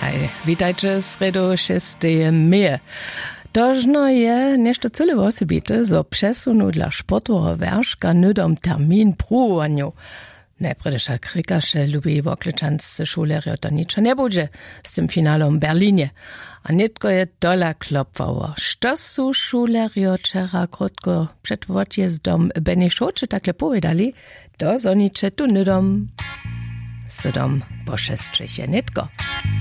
Hej, witajcie z redu 6. maja. Tożno je nešto cyle osobite, zo przesunu dla sportowego wężka nudom termin pruwaniu. Najpredesza krikaše lubi wokličanscy šulerjo to ničo ne bude z tym finalom w Berlinie. A nitko je dola klopwało. Što su šulerjo čera krótko przed odjezdom Benešoče takle povedali, to zoniče tu nudom. Sudom pošestřiche nitko.